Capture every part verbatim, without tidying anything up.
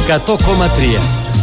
εκατό κόμμα τρία.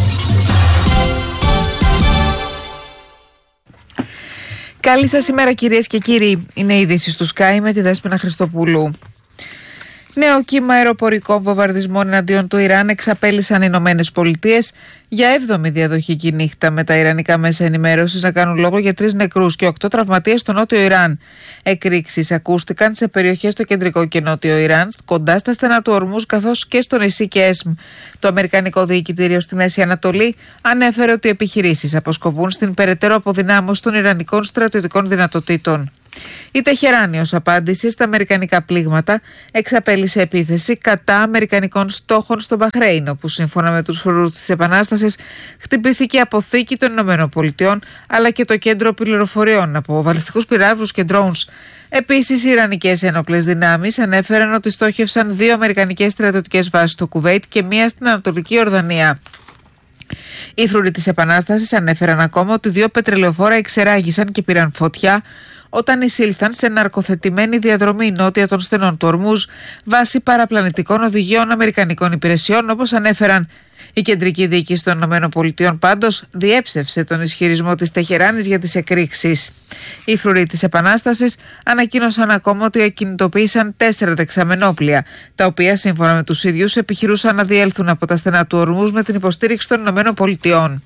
Καλή σας ημέρα κυρίες και κύριοι. Είναι η είδηση του Sky με τη Δέσποινα Χριστοπούλου. Νέο κύμα αεροπορικών βομβαρδισμών εναντίον του Ιράν εξαπέλυσαν οι Ηνωμένες Πολιτείες για έβδομη διαδοχική νύχτα, με τα ιρανικά μέσα ενημέρωσης να κάνουν λόγο για τρεις νεκρούς και οκτώ τραυματίες στο νότιο Ιράν. Εκρήξεις ακούστηκαν σε περιοχές στο κεντρικό και νότιο Ιράν, κοντά στα στενά του Ορμούζ καθώς και στο νησί Κέσμ. Το Αμερικανικό Διοικητήριο στη Μέση Ανατολή ανέφερε ότι οι επιχειρήσεις αποσκοπούν στην περαιτέρω αποδυνάμωση των ιρανικών στρατιωτικών δυνατοτήτων. Η Τεχεράνη ως απάντηση στα αμερικανικά πλήγματα εξαπέλυσε επίθεση κατά αμερικανικών στόχων στο Μπαχρέιν, όπου σύμφωνα με τους φρουρούς της Επανάστασης χτυπήθηκε αποθήκη των ΗΠΑ αλλά και το κέντρο πληροφοριών από βαλιστικούς πυράβλους και drones. Επίσης, οι Ιρανικές ένοπλες δυνάμεις ανέφεραν ότι στόχευσαν δύο αμερικανικές στρατιωτικές βάσεις στο Κουβέιτ και μία στην Ανατολική Ιορδανία. Οι φρουροί της Επανάστασης ανέφεραν ακόμα ότι δύο πετρελαιοφόρα εξεράγησαν και πήραν φωτιά όταν εισήλθαν σε ναρκοθετημένη διαδρομή νότια των στενών του Ορμούζ βάσει παραπλανητικών οδηγίων αμερικανικών υπηρεσιών, όπως ανέφεραν. Η κεντρική διοίκηση των ΗΠΑ πάντως διέψευσε τον ισχυρισμό της Τεχεράνης για τις εκρήξεις. Οι φρουροί της Επανάστασης ανακοίνωσαν ακόμα ότι ακινητοποίησαν τέσσερα δεξαμενόπλια, τα οποία σύμφωνα με τους ίδιους επιχειρούσαν να διέλθουν από τα στενά του Ορμούζ με την υποστήριξη των ΗΠΑ.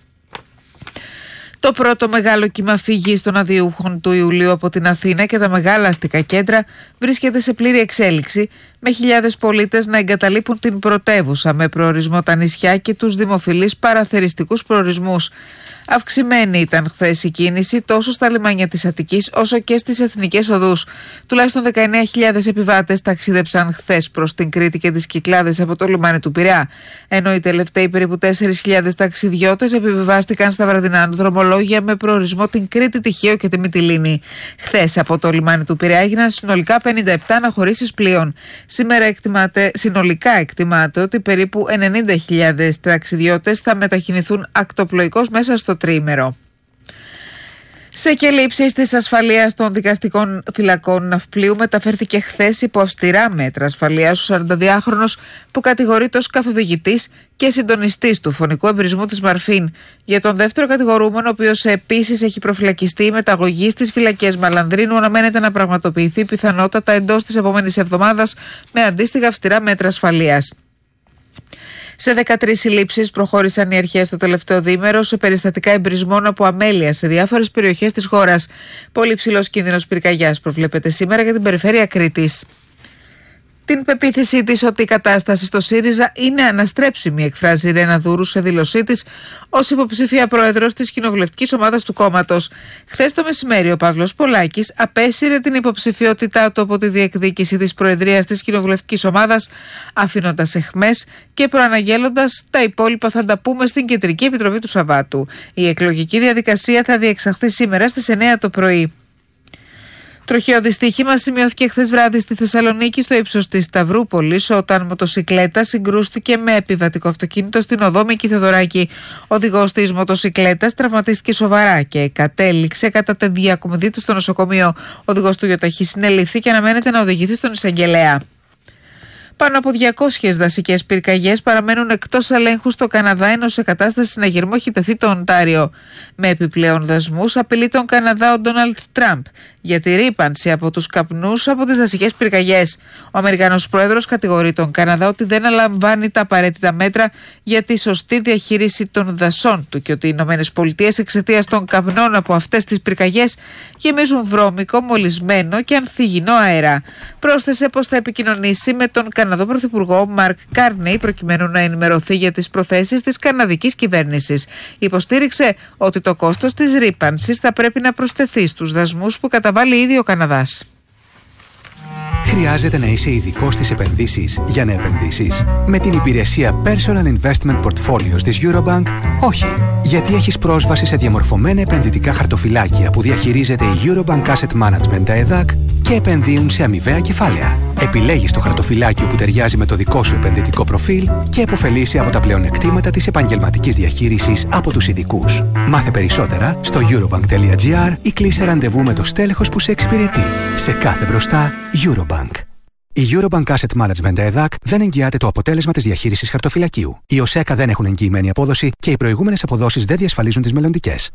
Το πρώτο μεγάλο κύμα φυγής των αδειούχων του Ιουλίου από την Αθήνα και τα μεγάλα αστικά κέντρα βρίσκεται σε πλήρη εξέλιξη, με χιλιάδες πολίτες να εγκαταλείπουν την πρωτεύουσα με προορισμό τα νησιά και τους δημοφιλείς παραθεριστικούς προορισμούς. Αυξημένη ήταν χθες η κίνηση τόσο στα λιμάνια της Αττικής όσο και στις εθνικές οδούς. Τουλάχιστον δεκαεννέα χιλιάδες επιβάτες ταξίδεψαν χθες προς την Κρήτη και τις Κυκλάδες από το λιμάνι του Πειραιά, ενώ οι τελευταίοι περίπου τέσσερις χιλιάδες ταξιδιώτες επιβιβάστηκαν στα βραδινά δρομολόγια με προορισμό την Κρήτη, Τυχαίο και τη Μυτιλήνη. Χθες από το λιμάνι του Πειραιά έγιναν συνολικά πενήντα επτά αναχωρήσεις πλοίων. Σήμερα εκτιμάται, συνολικά εκτιμάται ότι περίπου ενενήντα χιλιάδες ταξιδιώτες θα μετακινηθούν ακτοπλοϊκώς μέσα στο τριήμερο. Σε κελύψεις της ασφαλείας των δικαστικών φυλακών ναυπλίου μεταφέρθηκε χθες υπό αυστηρά μέτρα ασφαλείας ο σαρανταδυάχρονος που κατηγορείται ως καθοδηγητής και συντονιστής του φωνικού εμπρισμού της Μαρφίν. Για τον δεύτερο κατηγορούμενο, ο οποίος επίσης έχει προφυλακιστεί, η μεταγωγή στις φυλακές Μαλανδρίνου αναμένεται να πραγματοποιηθεί πιθανότατα εντός της επόμενης εβδομάδας με αντίστοιχα αυστηρά μέτρα ασφαλείας. Σε δεκατρείς συλλήψεις προχώρησαν οι αρχές το τελευταίο διήμερο σε περιστατικά εμπρισμών από αμέλεια σε διάφορες περιοχές της χώρας. Πολύ ψηλός κίνδυνος πυρκαγιάς προβλέπεται σήμερα για την περιφέρεια Κρήτης. Την πεποίθησή της ότι η κατάσταση στο ΣΥΡΙΖΑ είναι αναστρέψιμη, εκφράζει η Ρένα Δούρου σε δήλωσή της ως υποψήφια πρόεδρος της κοινοβουλευτικής ομάδας του κόμματος. Χθες το μεσημέρι, ο Παύλος Πολάκης απέσυρε την υποψηφιότητά του από τη διεκδίκηση της προεδρίας της κοινοβουλευτικής ομάδας, αφήνοντας εχμές και προαναγγέλλοντας τα υπόλοιπα θα τα πούμε στην Κεντρική Επιτροπή του Σαββάτου. Η εκλογική διαδικασία θα διεξαχθεί σήμερα στις εννέα το πρωί. Τροχαίο δυστύχημα σημειώθηκε χθες βράδυ στη Θεσσαλονίκη στο ύψος της Σταυρούπολης, όταν μοτοσικλέτα συγκρούστηκε με επιβατικό αυτοκίνητο στην οδό Μίκη Θεοδωράκη. Ο οδηγός της μοτοσικλέτας τραυματίστηκε σοβαρά και κατέληξε κατά τη διακομιδή του στο νοσοκομείο. Ο οδηγός του γιοταχή συνελήφθη και αναμένεται να οδηγηθεί στον εισαγγελέα. Πάνω από διακόσιες δασικές πυρκαγιές παραμένουν εκτός ελέγχου στο Καναδά, ενώ σε κατάσταση συναγερμού έχει τεθεί το Οντάριο. Με επιπλέον δασμούς απειλεί τον Καναδά ο Ντόναλντ Τραμπ για τη ρύπανση από τους καπνούς από τις δασικές πυρκαγιές. Ο Αμερικανός πρόεδρος κατηγορεί τον Καναδά ότι δεν αλαμβάνει τα απαραίτητα μέτρα για τη σωστή διαχείριση των δασών του και ότι οι Ηνωμένες Πολιτείες εξαιτίας των καπνών από αυτές τις πυρκαγιές γεμίζουν βρώμικο, μολυσμένο και ανθυγινό αέρα. Πρόσθεσε πως θα επικοινωνήσει με τον Καναδό Πρωθυπουργό Μαρκ Κάρνεϊ προκειμένου να ενημερωθεί για τις προθέσεις της καναδικής κυβέρνησης. Υποστήριξε ότι το κόστος της ρύπανσης θα πρέπει να προσθεθεί στους δασμούς που καταβάλει ήδη ο Καναδάς. Χρειάζεται να είσαι ειδικός στις επενδύσεις για να επενδύσεις? Με την υπηρεσία Personal Investment Portfolios της Eurobank, όχι. Γιατί έχεις πρόσβαση σε διαμορφωμένα επενδυτικά χαρτοφυλάκια που διαχειρίζεται η Eurobank Asset Management ΕΕ Δ Α Κ και επενδύουν σε αμοιβαία κεφάλαια. Επιλέγεις το χαρτοφυλάκιο που ταιριάζει με το δικό σου επενδυτικό προφίλ και επωφελείσαι από τα πλεονεκτήματα της επαγγελματικής διαχείρισης από τους ειδικούς. Μάθε περισσότερα στο eurobank τελεία gr ή κλείσε ραντεβού με το στέλεχος που σε εξυπηρετεί. Σε κάθε μπροστά, Eurobank. Η Eurobank Asset Management ΕΔΑΚ δεν εγγυάται το αποτέλεσμα της διαχείρισης χαρτοφυλακίου. Οι ΟΣΕΚΑ δεν έχουν εγγυημένη απόδοση και οι προηγούμενες αποδόσεις δεν διασφαλίζουν τις μελλοντικές.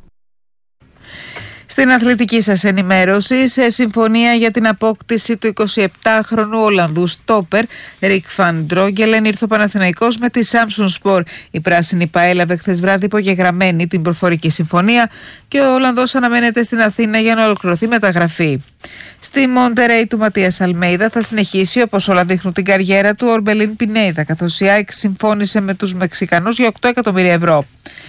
Στην αθλητική σας ενημέρωση, σε συμφωνία για την απόκτηση του εικοσιεπτάχρονου Ολλανδού στόπερ Ρικ Φαν Ντρόγκελεν ήρθε ο Παναθηναϊκός με τη Samsung Sport. Η πράσινη ΠΑΕΛΑΒΕ χθες βράδυ υπογεγραμμένη την προφορική συμφωνία και ο Ολλανδός αναμένεται στην Αθήνα για να ολοκληρωθεί μεταγραφή. Στη Μοντερέι του Ματίας Αλμέιδα θα συνεχίσει, όπως όλα δείχνουν, την καριέρα του Ορμπελίν Πινέιδα, καθώς η ΑΕΚ συμφώνησε με τους Μεξικανούς για οκτώ εκατομμύρια ευρώ.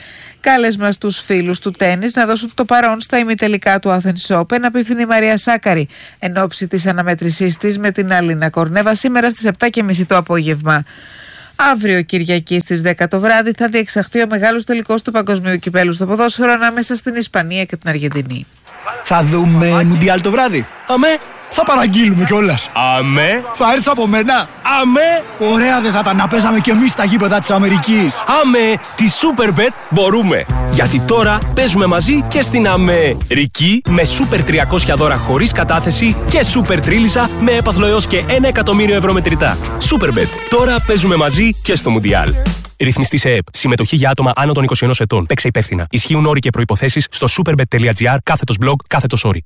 Κάλεσμα στους φίλους του τένις να δώσουν το παρόν στα ημιτελικά του Athens Open, απίφθινε η Μαρία Σάκαρη εν ώψη της αναμέτρησής της με την Αλίνα Κορνέβα σήμερα στις επτά και μισή το απόγευμα. Αύριο Κυριακή στις δέκα το βράδυ θα διεξαχθεί ο μεγάλος τελικός του Παγκοσμίου Κυπέλλου στο ποδόσφαιρο ανάμεσα στην Ισπανία και την Αργεντινή. Θα δούμε Μουντιάλ το βράδυ. Αμέ. Θα παραγγείλουμε κιόλας. Αμέ. Θα έρθει από μένα. Αμέ. Ωραία δεν θα ήταν να παίζαμε κι εμείς στα γήπεδα της Αμερικής. Αμέ. Τη Superbet μπορούμε. Γιατί τώρα παίζουμε μαζί και στην Αμερική με Super τριακόσια δώρα χωρίς κατάθεση και Super Τρίλισσα με έπαθλο έως και ένα εκατομμύριο ευρώ μετρητά. Superbet. Τώρα παίζουμε μαζί και στο Μουντιάλ. Ρυθμιστή σε ΕΕΠ. Συμμετοχή για άτομα άνω των είκοσι ενός ετών. Παίξε υπεύθυνα. Ισχύουν όροι και προϋποθέσεις στο superbet.gr κάθετος blog κάθετος όροι.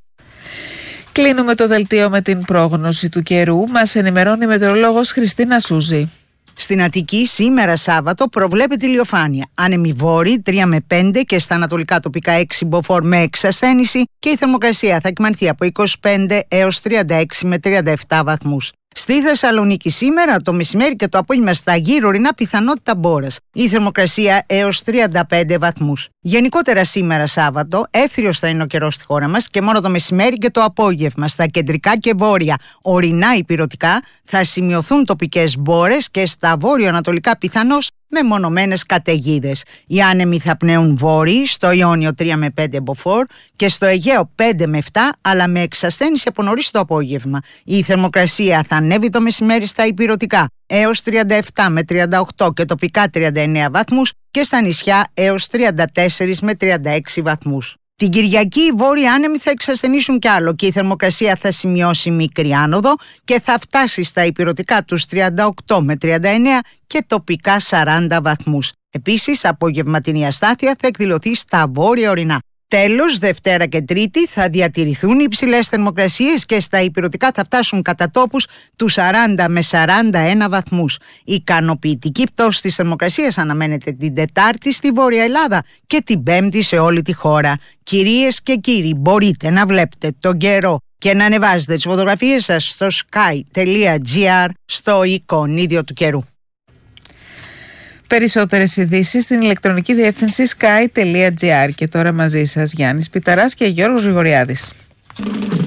Κλείνουμε το δελτίο με την πρόγνωση του καιρού. Μας ενημερώνει η μετεωρολόγος Χριστίνα Σούζη. Στην Αττική σήμερα Σάββατο προβλέπεται ηλιοφάνεια. Άνεμοι βόρειοι τρία με πέντε και στα ανατολικά τοπικά έξι μποφόρ με εξασθένηση και η θερμοκρασία θα κυμανθεί από είκοσι πέντε έως τριάντα έξι με τριάντα επτά βαθμούς. Στη Θεσσαλονίκη σήμερα το μεσημέρι και το απόγευμα στα γύρω ορεινά πιθανότητα μπόρας. Η θερμοκρασία έως τριάντα πέντε βαθμούς. Γενικότερα σήμερα Σάββατο έθριος θα είναι ο καιρός στη χώρα μας και μόνο το μεσημέρι και το απόγευμα στα κεντρικά και βόρεια ορεινά υπηρετικά θα σημειωθούν τοπικές μπόρες και στα βόρειο-ανατολικά πιθανώς μεμονωμένες καταιγίδες. Οι άνεμοι θα πνέουν βόρειοι, στο Ιόνιο τρία με πέντε μποφόρ και στο Αιγαίο πέντε με επτά, αλλά με εξασθένηση από νωρίς το απόγευμα. Η θερμοκρασία θα ανέβει το μεσημέρι στα υπηρετικά έως τριάντα επτά με τριάντα οκτώ και τοπικά τριάντα εννέα βαθμούς και στα νησιά έως τριάντα τέσσερα με τριάντα έξι βαθμούς. Την Κυριακή οι βόρειοι άνεμοι θα εξασθενήσουν κι άλλο και η θερμοκρασία θα σημειώσει μικρή άνοδο και θα φτάσει στα υπηρετικά τους τριάντα οκτώ με τριάντα εννέα και τοπικά σαράντα βαθμούς. Επίσης, απογευματινή αστάθεια θα εκδηλωθεί στα βόρεια ορεινά. Τέλος, Δευτέρα και Τρίτη θα διατηρηθούν οι υψηλές θερμοκρασίες και στα υπηρετικά θα φτάσουν κατά τόπους τους σαράντα με σαράντα ένα βαθμούς. Η ικανοποιητική πτώση της θερμοκρασίας αναμένεται την Τετάρτη στη Βόρεια Ελλάδα και την Πέμπτη σε όλη τη χώρα. Κυρίες και κύριοι, μπορείτε να βλέπετε τον καιρό και να ανεβάζετε τις φωτογραφίες σας στο sky.gr στο εικονίδιο του καιρού. Περισσότερες ειδήσεις στην ηλεκτρονική διεύθυνση sky.gr. Και τώρα μαζί σας Γιάννης Πιταράς και Γιώργος Γρηγοριάδης.